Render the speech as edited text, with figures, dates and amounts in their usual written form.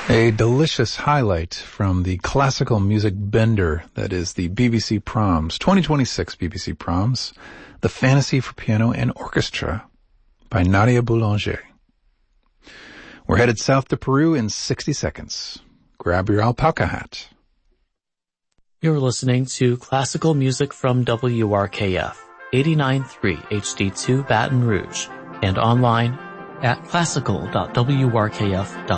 A delicious highlight from the classical music bender that is the BBC Proms, 2026 BBC Proms, The Fantasy for Piano and Orchestra by Nadia Boulanger. We're headed south to Peru in 60 seconds. Grab your alpaca hat. You're listening to classical music from WRKF, 89.3 HD2 Baton Rouge, and online at classical.wrkf.org.